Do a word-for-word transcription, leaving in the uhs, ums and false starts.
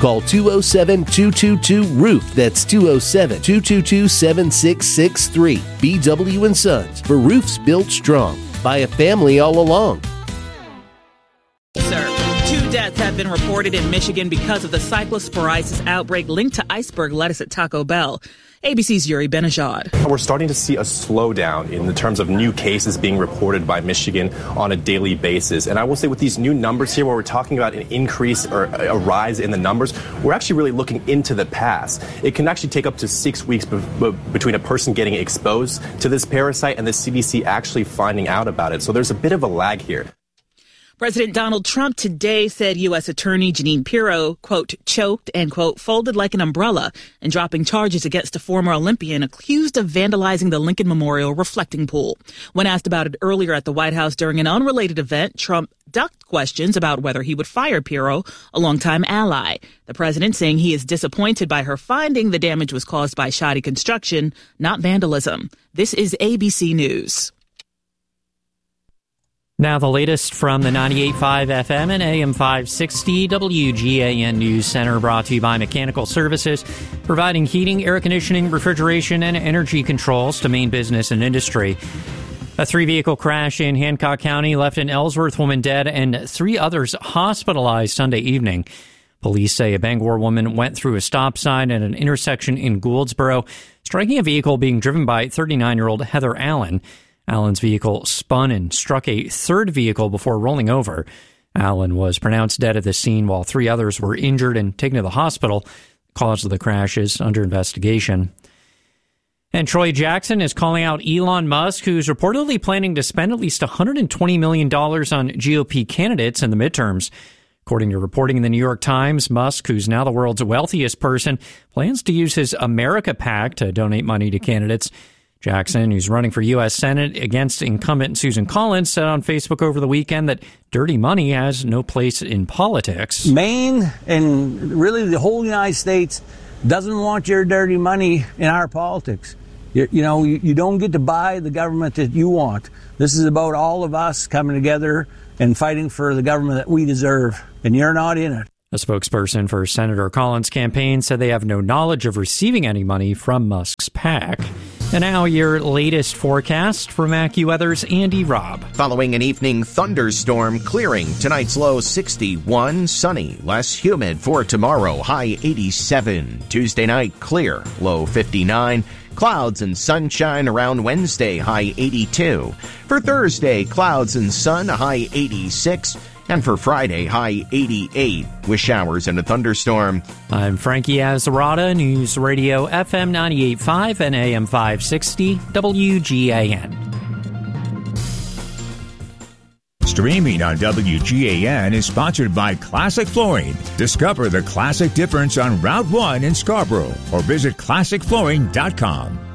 Call two oh seven, two two two, roof. That's two oh seven, two two two, seven six six three. B W and Sons, for roofs built strong by a family all along. Sir, two deaths have been reported in Michigan because of the cyclosporisis outbreak linked to iceberg lettuce at Taco Bell. A B C's Yuri Benajad. We're starting to see a slowdown in the terms of new cases being reported by Michigan on a daily basis. And I will say with these new numbers here, where we're talking about an increase or a rise in the numbers, we're actually really looking into the past. It can actually take up to six weeks be- be- between a person getting exposed to this parasite and the C D C actually finding out about it. So there's a bit of a lag here. President Donald Trump today said U S. Attorney Jeanine Pirro, quote, choked and, quote, folded like an umbrella in dropping charges against a former Olympian accused of vandalizing the Lincoln Memorial reflecting pool. When asked about it earlier at the White House during an unrelated event, Trump ducked questions about whether he would fire Pirro, a longtime ally. The president saying he is disappointed by her finding the damage was caused by shoddy construction, not vandalism. This is A B C News. Now the latest from the ninety-eight point five F M and A M five sixty W G A N News Center, brought to you by Mechanical Services, providing heating, air conditioning, refrigeration, and energy controls to Maine business and industry. A three-vehicle crash in Hancock County left an Ellsworth woman dead and three others hospitalized Sunday evening. Police say a Bangor woman went through a stop sign at an intersection in Gouldsboro, striking a vehicle being driven by thirty-nine-year-old Heather Allen. Allen's vehicle spun and struck a third vehicle before rolling over. Allen was pronounced dead at the scene, while three others were injured and taken to the hospital. The cause of the crash is under investigation. And Troy Jackson is calling out Elon Musk, who's reportedly planning to spend at least one hundred twenty million dollars on G O P candidates in the midterms. According to reporting in the New York Times, Musk, who's now the world's wealthiest person, plans to use his America PAC to donate money to candidates. Jackson, who's running for U S. Senate against incumbent Susan Collins, said on Facebook over the weekend that dirty money has no place in politics. Maine and really the whole United States doesn't want your dirty money in our politics. You, you know, you, you don't get to buy the government that you want. This is about all of us coming together and fighting for the government that we deserve, and you're not in it. A spokesperson for Senator Collins' campaign said they have no knowledge of receiving any money from Musk's PAC. And now your latest forecast from AccuWeather's Andy Robb. Following an evening thunderstorm clearing, tonight's low sixty-one, sunny, less humid for tomorrow, high eighty-seven. Tuesday night, clear, low fifty-nine. Clouds and sunshine around Wednesday, high eighty-two. For Thursday, clouds and sun, high eighty-six. And for Friday, high eighty-eight, with showers and a thunderstorm. I'm Frankie Azarada, News Radio F M ninety-eight point five and A M five sixty W G A N. Streaming on W G A N is sponsored by Classic Flooring. Discover the classic difference on Route one in Scarborough or visit classic flooring dot com.